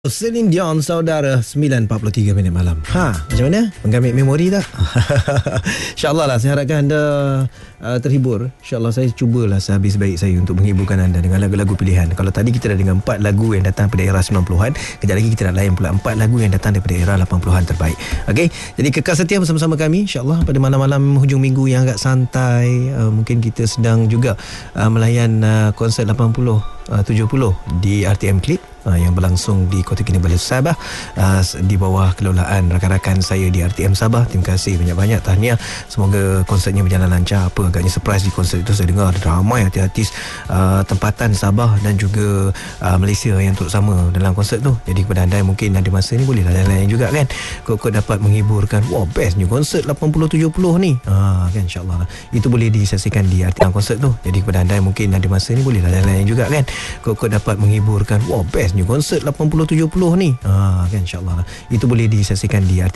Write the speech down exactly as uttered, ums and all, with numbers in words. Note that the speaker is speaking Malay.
Celine Dion, saudara, sembilan empat puluh tiga minit malam. Ha, macam mana? Menggamit memori tak? InsyaAllah lah, saya harapkan anda uh, terhibur. InsyaAllah saya cubalah sehabis baik saya untuk menghiburkan anda dengan lagu-lagu pilihan. Kalau tadi kita dah dengan empat lagu yang datang daripada era sembilan puluhan, kejap lagi kita nak layan pula empat lagu yang datang daripada era lapan puluhan terbaik. Okey, jadi kekal setia bersama-sama kami InsyaAllah pada malam-malam hujung minggu yang agak santai. uh, Mungkin kita sedang juga uh, melayan uh, konsert lapan puluh uh, tujuh puluh di R T M Click uh, yang berlangsung di Kota Kinabalu Sabah, uh, di bawah kelolaan rakan-rakan saya di R T M Sabah. Terima kasih banyak-banyak, tahniah. Semoga konsertnya berjalan lancar. Apa agaknya surprise di konsert itu, saya dengar ada ramai artis-artis uh, tempatan Sabah dan juga uh, Malaysia yang turut sama dalam konsert tu. Jadi kepada anda yang mungkin ada masa ni, boleh layan-layan juga kan, kau-kau dapat menghiburkan. Wah, bestnya konsert lapan puluh tujuh puluh ni, ha, kan, insyaAllah lah. Itu boleh disaksikan di R T M konsert tu. Jadi kepada anda yang mungkin ada masa ni, boleh layan-layan juga kan, kau-kau dapat menghiburkan. Wah, bestnya konsert lapan puluh tujuh puluh ni, ha, kan, insyaAllah lah. Itu boleh disaksikan di R T M